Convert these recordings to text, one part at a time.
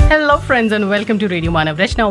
Hello friends and welcome to radio Manav Rachna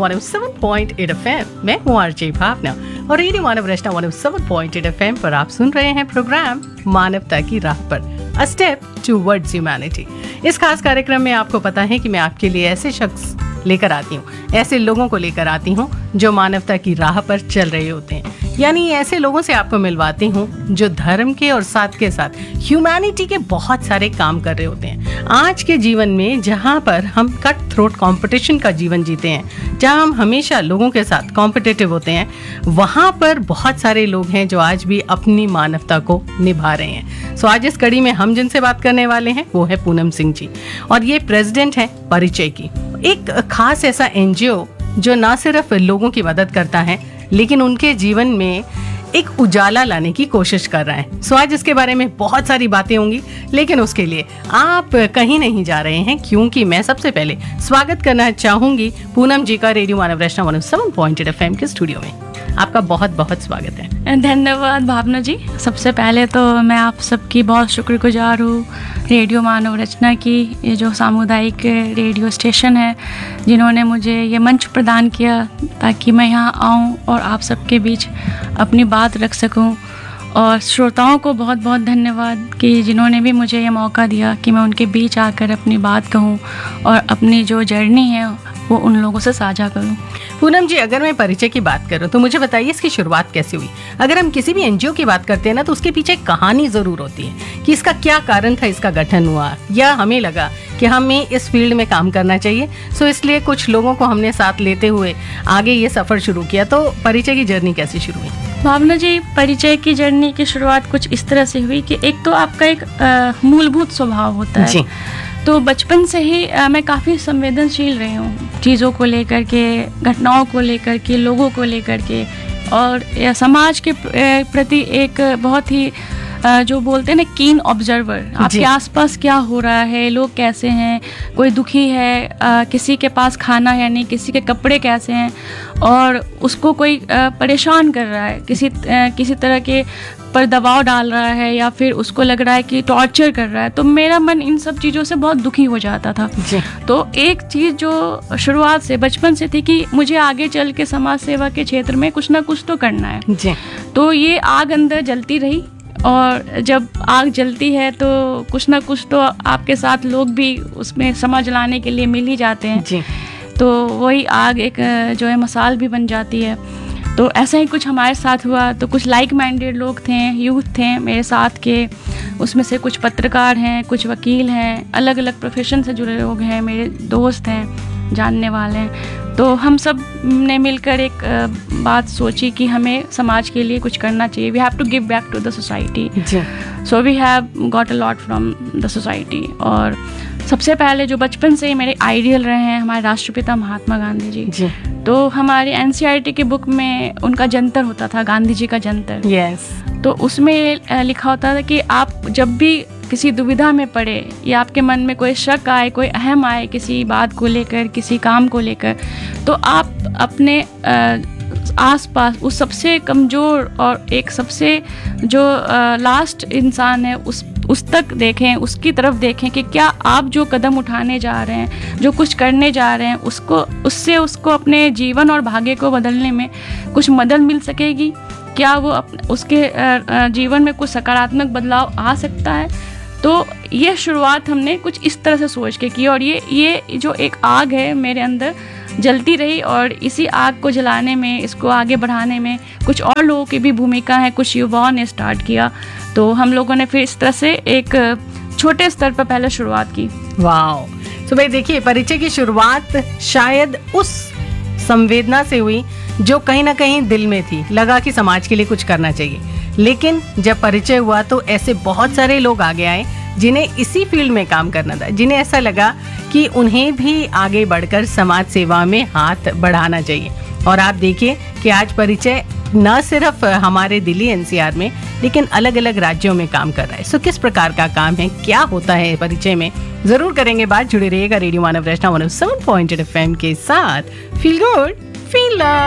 107.8 FM. मैं हूँ RJ भावना और radio मानव रचना 107.8 FM पर आप सुन रहे हैं प्रोग्राम मानवता की राह पर, अ स्टेप टुवर्ड्स ह्यूमैनिटी। इस खास कार्यक्रम में आपको पता है कि मैं आपके लिए ऐसे शख्स लेकर आती हूँ, ऐसे लोगों को लेकर आती हूँ जो मानवता की राह पर चल रहे होते हैं। यानी ऐसे लोगों से आपको मिलवाती हूँ जो धर्म के और साथ के साथ ह्यूमैनिटी के बहुत सारे काम कर रहे होते हैं। आज के जीवन में जहाँ पर हम कट थ्रोट कंपटीशन का जीवन जीते हैं, जहाँ हम हमेशा लोगों के साथ कॉम्पिटिटिव होते हैं, वहाँ पर बहुत सारे लोग हैं जो आज भी अपनी मानवता को निभा रहे हैं। सो आज इस कड़ी में हम जिनसे बात करने वाले हैं वो है पूनम सिंह जी, और ये प्रेसिडेंट है परिचय की, एक खास ऐसा एनजीओ जो ना सिर्फ लोगों की मदद करता है लेकिन उनके जीवन में एक उजाला लाने की कोशिश कर रहा है। सो आज इसके बारे में बहुत सारी बातें होंगी, लेकिन उसके लिए आप कहीं नहीं जा रहे हैं, क्योंकि मैं सबसे पहले स्वागत करना चाहूंगी पूनम जी का रेडियो मानव रचना 107.8 एफएम के स्टूडियो में। आपका बहुत बहुत स्वागत है। धन्यवाद भावना जी। सबसे पहले तो मैं आप सबकी बहुत शुक्रगुजार हूँ, रेडियो मानव रचना की, ये जो सामुदायिक रेडियो स्टेशन है, जिन्होंने मुझे ये मंच प्रदान किया ताकि मैं यहाँ आऊँ और आप सबके बीच अपनी बात रख सकूँ। और श्रोताओं को बहुत बहुत धन्यवाद कि जिन्होंने भी मुझे ये मौका दिया कि मैं उनके बीच आकर अपनी बात कहूँ और अपनी जो जर्नी है वो उन लोगों से साझा करूँ। पूनम जी, अगर मैं परिचय की बात करूं तो मुझे बताइए इसकी शुरुआत कैसे हुई। अगर हम किसी भी एनजीओ की बात करते हैं ना, तो उसके पीछे एक कहानी जरूर होती है कि इसका क्या कारण था, इसका गठन हुआ, या हमें लगा कि हमें इस फील्ड में काम करना चाहिए, सो इसलिए कुछ लोगों को हमने साथ लेते हुए आगे ये सफर शुरू किया। तो परिचय की जर्नी कैसे शुरू हुई? भावना जी, परिचय की जर्नी की शुरुआत कुछ इस तरह से हुई कि एक तो आपका एक मूलभूत स्वभाव होता है। तो बचपन से ही मैं काफ़ी संवेदनशील रही हूँ चीज़ों को लेकर के, घटनाओं को लेकर के, लोगों को लेकर के, और समाज के प्रति एक बहुत ही जो बोलते हैं ना कीन ऑब्जर्वर। आपके आसपास क्या हो रहा है, लोग कैसे हैं, कोई दुखी है, किसी के पास खाना है नहीं, किसी के कपड़े कैसे हैं, और उसको कोई परेशान कर रहा है, किसी तरह के पर दबाव डाल रहा है, या फिर उसको लग रहा है कि टॉर्चर कर रहा है, तो मेरा मन इन सब चीज़ों से बहुत दुखी हो जाता था। तो एक चीज़ जो शुरुआत से बचपन से थी कि मुझे आगे चल के समाज सेवा के क्षेत्र में कुछ ना कुछ तो करना है। तो ये आग अंदर जलती रही, और जब आग जलती है तो कुछ ना कुछ तो आपके साथ लोग भी उसमें समझ लाने के लिए मिल ही जाते हैं। तो वही आग एक जो है मसाल भी बन जाती है। तो ऐसा ही कुछ हमारे साथ हुआ। तो कुछ लाइक माइंडेड लोग थे, यूथ थे मेरे साथ के, उसमें से कुछ पत्रकार हैं, कुछ वकील हैं, अलग अलग प्रोफेशन से जुड़े लोग हैं, मेरे दोस्त हैं, जानने वाले हैं। तो हम सब ने मिलकर एक बात सोची कि हमें समाज के लिए कुछ करना चाहिए। We have to give back to the society. So we have got a lot from the society. और सबसे पहले जो बचपन से ही मेरे आइडियल रहे हैं हमारे राष्ट्रपिता महात्मा गांधी जी। तो हमारी एनसीईआरटी की बुक में उनका जंतर होता था, गांधी जी का जंतर। तो उसमें लिखा होता था कि आप जब भी किसी दुविधा में पड़े या आपके मन में कोई शक आए, कोई अहम आए किसी बात को लेकर, किसी काम को लेकर, तो आप अपने आसपास उस सबसे कमज़ोर और एक सबसे जो लास्ट इंसान है उस तक देखें, उसकी तरफ देखें कि क्या आप जो कदम उठाने जा रहे हैं, जो कुछ करने जा रहे हैं, उसको अपने जीवन और भाग्य को बदलने में कुछ मदद मिल सकेगी। क्या वो उसके जीवन में कुछ सकारात्मक बदलाव आ सकता है। तो ये शुरुआत हमने कुछ इस तरह से सोच के की, और ये जो एक आग है मेरे अंदर जलती रही, और इसी आग को जलाने में, इसको आगे बढ़ाने में कुछ और लोगों की भी भूमिका है, कुछ युवाओं ने स्टार्ट किया। तो हम लोगों ने फिर इस तरह से एक छोटे स्तर पर पहले शुरुआत की। वाओ। तो भाई देखिए, परिचय की शुरुआत शायद उस संवेदना से हुई जो कहीं ना कहीं दिल में थी, लगा कि समाज के लिए कुछ करना चाहिए। लेकिन जब परिचय हुआ तो ऐसे बहुत सारे लोग आगे आए जिन्हें इसी फील्ड में काम करना था, जिन्हें ऐसा लगा कि उन्हें भी आगे बढ़कर समाज सेवा में हाथ बढ़ाना चाहिए। और आप देखिए कि आज परिचय न सिर्फ हमारे दिल्ली एनसीआर में, लेकिन अलग अलग राज्यों में काम कर रहा है। सो किस प्रकार का काम है, क्या होता है परिचय में, जरूर करेंगे बात। जुड़े रहिएगा रेडियो मानव रचना 107.8 एफएम के साथ। Feel good, feel love.